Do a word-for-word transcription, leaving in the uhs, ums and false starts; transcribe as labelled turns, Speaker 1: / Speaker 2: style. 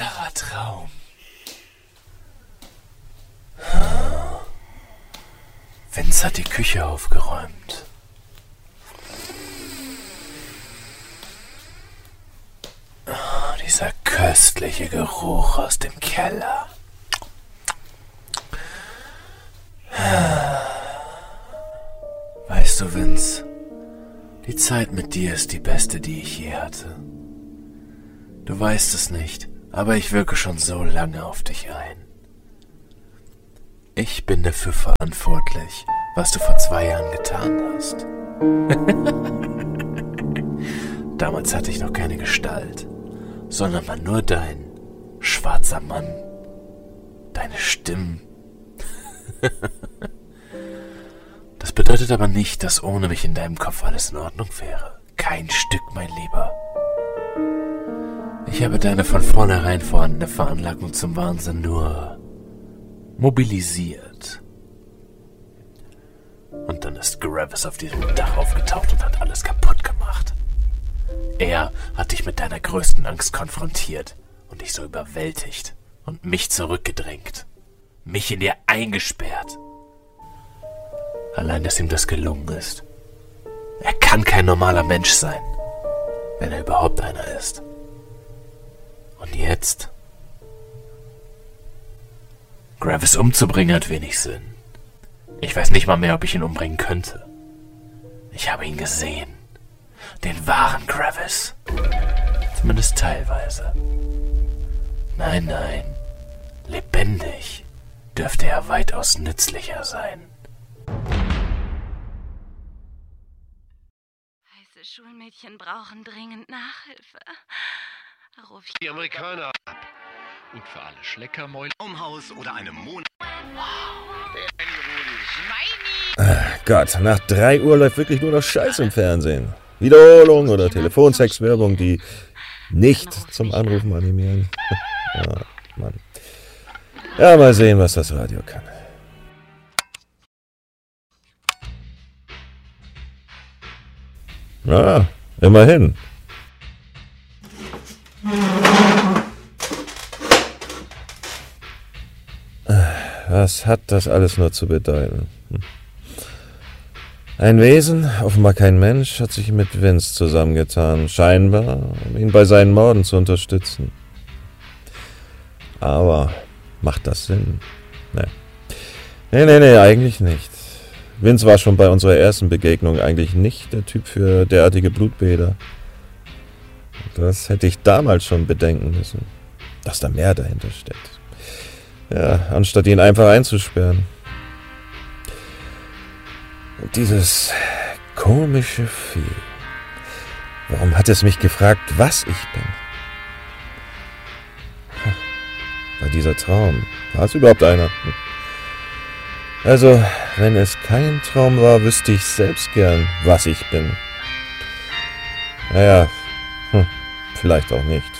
Speaker 1: Bizarrer Traum. Vince hat die Küche aufgeräumt. Oh, dieser köstliche Geruch aus dem Keller. Weißt du, Vince, die Zeit mit dir ist die beste, die ich je hatte. Du weißt es nicht, aber ich wirke schon so lange auf dich ein. Ich bin dafür verantwortlich, was du vor zwei Jahren getan hast. Damals hatte ich noch keine Gestalt, sondern war nur dein schwarzer Mann. Deine Stimmen. Das bedeutet aber nicht, dass ohne mich in deinem Kopf alles in Ordnung wäre. Kein Stück, mein Lieber. Ich habe deine von vornherein vorhandene Veranlagung zum Wahnsinn nur mobilisiert. Und dann ist Gravis auf diesem Dach aufgetaucht und hat alles kaputt gemacht. Er hat dich mit deiner größten Angst konfrontiert und dich so überwältigt und mich zurückgedrängt. Mich in dir eingesperrt. Allein, dass ihm das gelungen ist. Er kann kein normaler Mensch sein, wenn er überhaupt einer ist. Und jetzt? Gravis umzubringen hat wenig Sinn. Ich weiß nicht mal mehr, ob ich ihn umbringen könnte. Ich habe ihn gesehen. Den wahren Gravis. Zumindest teilweise. Nein, nein. Lebendig dürfte er weitaus nützlicher sein.
Speaker 2: Heiße Schulmädchen brauchen dringend Nachhilfe. Da ruf ich
Speaker 3: die Amerikaner ab. Und für alle Schleckermäuler
Speaker 4: im Haus oder einem Mond.
Speaker 5: Ach Gott, nach drei Uhr läuft wirklich nur noch Scheiß im Fernsehen. Wiederholung oder Telefonsexwerbung, die nicht zum Anrufen animieren. Ja, Mann. Ja, mal sehen, was das Radio kann. Ja, immerhin. Was hat das alles nur zu bedeuten? Hm. Ein Wesen, offenbar kein Mensch, hat sich mit Vince zusammengetan, scheinbar, um ihn bei seinen Morden zu unterstützen. Aber macht das Sinn? Nee. Nee, nee, nee, eigentlich nicht. Vince war schon bei unserer ersten Begegnung eigentlich nicht der Typ für derartige Blutbäder. Das hätte ich damals schon bedenken müssen, dass da mehr dahinter steckt. Ja, anstatt ihn einfach einzusperren. Und dieses komische Vieh. Warum hat es mich gefragt, was ich bin? War dieser Traum? War es überhaupt einer? Also, wenn es kein Traum war, wüsste ich selbst gern, was ich bin. Naja, hm, vielleicht auch nicht.